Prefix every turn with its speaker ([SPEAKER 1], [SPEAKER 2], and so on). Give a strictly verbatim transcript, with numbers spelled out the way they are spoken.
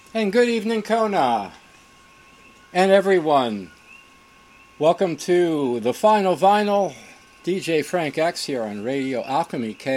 [SPEAKER 1] And good evening, Kona, and everyone. Welcome to the final vinyl. D J Frank X here on Radio Alchemy K